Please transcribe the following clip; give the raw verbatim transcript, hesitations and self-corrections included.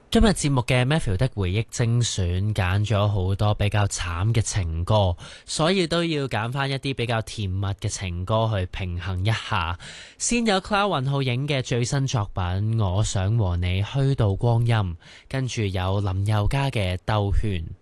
今日節目嘅 Matthew 的回憶精選揀咗好多比較慘嘅情歌，所以都要揀翻一啲比較甜蜜嘅情歌去平衡一下。先有 Cloud 雲浩影嘅最新作品《我想和你虛度光陰》，跟住有林宥嘉嘅兜圈。